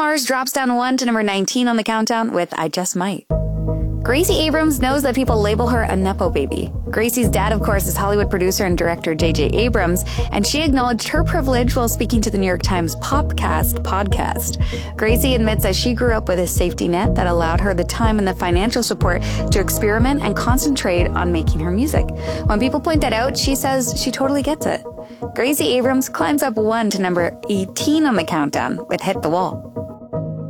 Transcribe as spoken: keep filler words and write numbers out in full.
Mars drops down one to number nineteen on the countdown with I Just Might. Gracie Abrams knows that people label her a Nepo baby. Gracie's dad, of course, is Hollywood producer and director J J Abrams, and she acknowledged her privilege while speaking to the New York Times Popcast podcast. Gracie admits that she grew up with a safety net that allowed her the time and the financial support to experiment and concentrate on making her music. When people point that out, she says she totally gets it. Gracie Abrams climbs up one to number eighteen on the countdown with Hit the Wall.